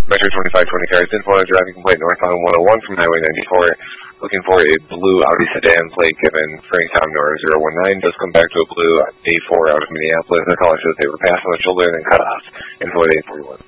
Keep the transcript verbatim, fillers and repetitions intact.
Metro twenty-five twenty cars, info on a driving complaint northbound one oh one from Highway ninety-four. Looking for a blue Audi sedan plate given Franktown Nora zero one nine. Just come back to a blue A four out of Minneapolis. The caller says they were passed on the shoulder and then cut off. Info at eight forty-one.